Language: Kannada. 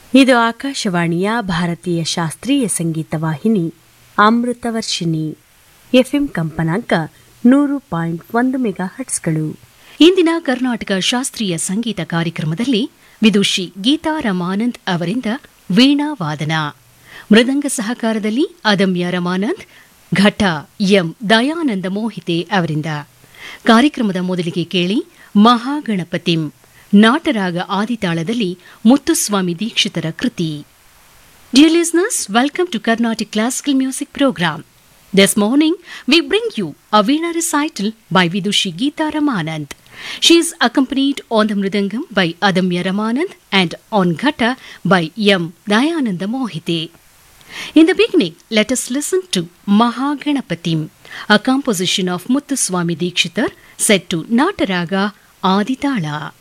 ಇದು ಆಕಾಶವಾಣಿಯ ಭಾರತೀಯ ಶಾಸ್ತ್ರೀಯ ಸಂಗೀತ ವಾಹಿನಿ ಅಮೃತವರ್ಷಿಣಿ ಎಫ್ಎಂ ಕಂಪನಾಂಕ 100.1 ಮೆಗಾಹರ್ಟ್ಸ್ಗಳು. ಇಂದಿನ ಕರ್ನಾಟಕ ಶಾಸ್ತ್ರೀಯ ಸಂಗೀತ ಕಾರ್ಯಕ್ರಮದಲ್ಲಿ ವಿದುಷಿ ಗೀತಾ ರಮಾನಂದ್ ಅವರಿಂದ ವೀಣಾ ವಾದನ, ಮೃದಂಗ ಸಹಕಾರದಲ್ಲಿ ಅದಮ್ಯ ರಮಾನಂದ್, ಘಟ ಎಂ ದಯಾನಂದ ಮೋಹಿತೆ ಅವರಿಂದ. ಕಾರ್ಯಕ್ರಮದ ಮೊದಲಿಗೆ ಕೇಳಿ ಮಹಾಗಣಪತಿಂ, ನಾಟರಾಗ ಆದಿತಾಳದಲ್ಲಿ ಮುತ್ತುಸ್ವಾಮಿ ದೀಕ್ಷಿತರ ಕೃತಿ. Dear listeners, welcome to Carnatic Classical Music Program. This morning, we bring you a Veena recital by Vidushi Geeta Ramanand. She is accompanied on the Mridangam by Adamya Ramanand and on Ghata by M. Dayananda Mohite. In the beginning, let us listen to Mahaganapatim, a composition of Muthuswami Dikshitar set to Nataraga Aditala.